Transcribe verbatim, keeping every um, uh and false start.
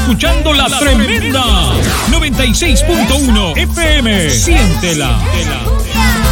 escuchando La Tremenda noventa y seis punto uno F M. Siéntela.